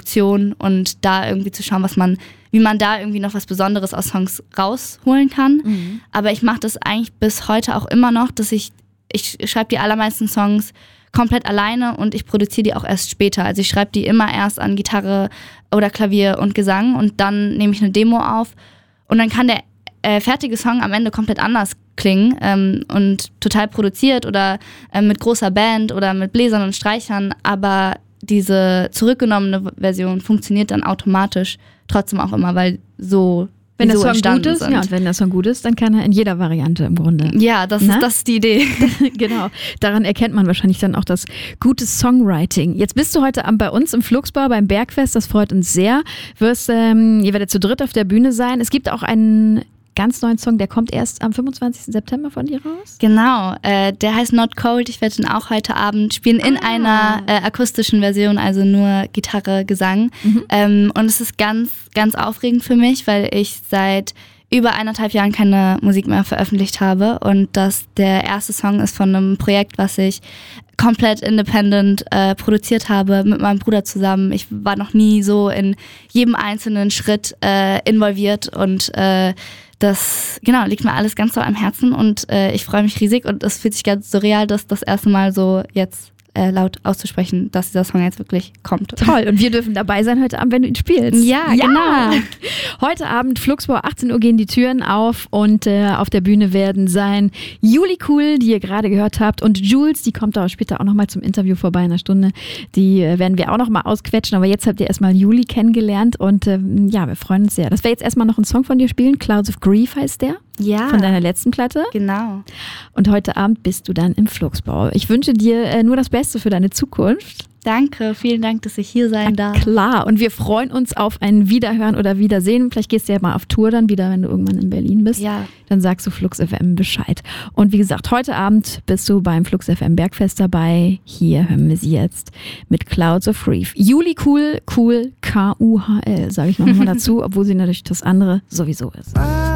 Produktion und da irgendwie zu schauen, wie man da irgendwie noch was Besonderes aus Songs rausholen kann. Aber ich mache das eigentlich bis heute auch immer noch, dass ich schreibe die allermeisten Songs komplett alleine und ich produziere die auch erst später. Also ich schreibe die immer erst an Gitarre oder Klavier und Gesang und dann nehme ich eine Demo auf und dann kann der fertige Song am Ende komplett anders klingen und total produziert oder mit großer Band oder mit Bläsern und Streichern, aber diese zurückgenommene Version funktioniert dann automatisch trotzdem auch immer, weil so wenn der so Song entstanden gut ist, sind. ja, und wenn der Song gut ist, dann kann er in jeder Variante im Grunde. Ja, das ist die Idee. Genau. Daran erkennt man wahrscheinlich dann auch das gute Songwriting. Jetzt bist du heute Abend bei uns im Fluxbar beim Bergfest. Das freut uns sehr. Ihr werdet zu dritt auf der Bühne sein. Es gibt auch einen ganz neuen Song, der kommt erst am 25. September von dir raus? Genau, der heißt Not Cold. Ich werde ihn auch heute Abend spielen in einer akustischen Version, also nur Gitarre, Gesang. Und es ist ganz, ganz aufregend für mich, weil ich seit über 1,5 Jahren keine Musik mehr veröffentlicht habe und das der erste Song ist von einem Projekt, was ich komplett independent produziert habe mit meinem Bruder zusammen. Ich war noch nie so in jedem einzelnen Schritt involviert und das liegt mir alles ganz so am Herzen und ich freue mich riesig und es fühlt sich ganz surreal, das erste Mal so jetzt laut auszusprechen, dass dieser Song jetzt wirklich kommt. Toll, und wir dürfen dabei sein heute Abend, wenn du ihn spielst. Ja, genau. Heute Abend, Fluxbar, 18 Uhr gehen die Türen auf und auf der Bühne werden sein Juli Cool, die ihr gerade gehört habt, und Jules, die kommt auch später auch nochmal zum Interview vorbei in einer Stunde. Die werden wir auch nochmal ausquetschen, aber jetzt habt ihr erstmal Juli kennengelernt und wir freuen uns sehr. Das wäre jetzt erstmal noch ein Song von dir spielen, Clouds of Grief heißt der. Ja. Von deiner letzten Platte. Genau. Und heute Abend bist du dann im Fluxbar. Ich wünsche dir nur das Beste für deine Zukunft. Danke, vielen Dank, dass ich hier sein darf. Klar, und wir freuen uns auf ein Wiederhören oder Wiedersehen. Vielleicht gehst du ja mal auf Tour dann wieder, wenn du irgendwann in Berlin bist. Ja. Dann sagst du Flux FM Bescheid. Und wie gesagt, heute Abend bist du beim Flux FM Bergfest dabei. Hier hören wir sie jetzt mit Clouds of Grief. Juli Cool, K-U-H-L, sage ich noch mal dazu, obwohl sie natürlich das andere sowieso ist.